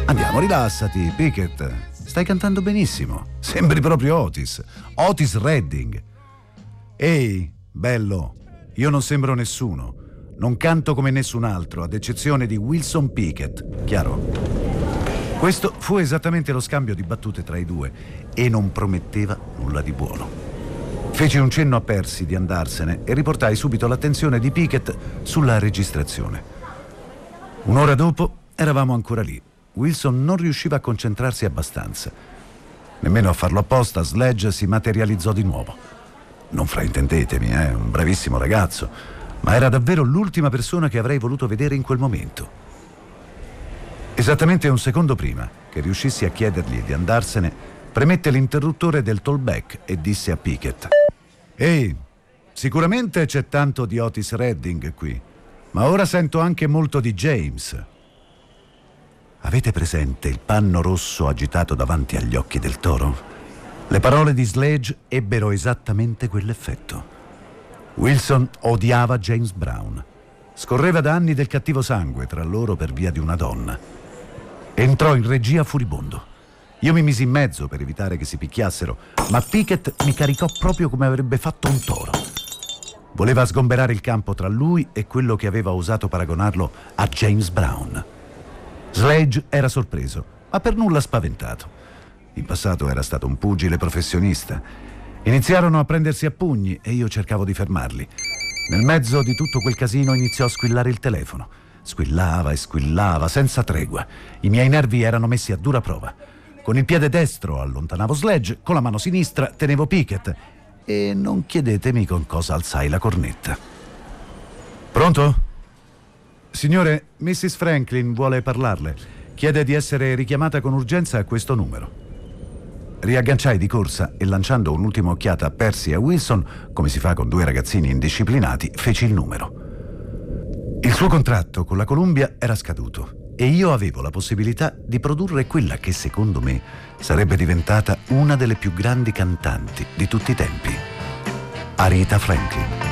Andiamo, rilassati, Pickett. Stai cantando benissimo. Sembri proprio Otis. Otis Redding. Ehi, bello, io non sembro nessuno. Non canto come nessun altro, ad eccezione di Wilson Pickett. Chiaro? Questo fu esattamente lo scambio di battute tra i due e non prometteva nulla di buono. Feci un cenno a Percy di andarsene e riportai subito l'attenzione di Pickett sulla registrazione. Un'ora dopo eravamo ancora lì. Wilson non riusciva a concentrarsi abbastanza. Nemmeno a farlo apposta, Sledge si materializzò di nuovo. Non fraintendetemi, un bravissimo ragazzo, ma era davvero l'ultima persona che avrei voluto vedere in quel momento. Esattamente un secondo prima che riuscissi a chiedergli di andarsene, premette l'interruttore del talkback e disse a Pickett: «Ehi, sicuramente c'è tanto di Otis Redding qui, ma ora sento anche molto di James». Avete presente il panno rosso agitato davanti agli occhi del toro? Le parole di Sledge ebbero esattamente quell'effetto. Wilson odiava James Brown. Scorreva da anni del cattivo sangue tra loro per via di una donna. Entrò in regia furibondo. Io mi misi in mezzo per evitare che si picchiassero, ma Pickett mi caricò proprio come avrebbe fatto un toro. Voleva sgomberare il campo tra lui e quello che aveva osato paragonarlo a James Brown. Sledge era sorpreso, ma per nulla spaventato. In passato era stato un pugile professionista. Iniziarono a prendersi a pugni e io cercavo di fermarli. Nel mezzo di tutto quel casino iniziò a squillare il telefono. Squillava e squillava senza tregua. I miei nervi erano messi a dura prova. Con il piede destro allontanavo Sledge, con la mano sinistra tenevo Pickett e non chiedetemi con cosa alzai la cornetta. Pronto? Signore, Mrs. Franklin vuole parlarle. Chiede di essere richiamata con urgenza a questo numero. Riagganciai di corsa e lanciando un'ultima occhiata a Percy e a Wilson, come si fa con due ragazzini indisciplinati, feci il numero. Il suo contratto con la Columbia era scaduto e io avevo la possibilità di produrre quella che, secondo me, sarebbe diventata una delle più grandi cantanti di tutti i tempi, Aretha Franklin.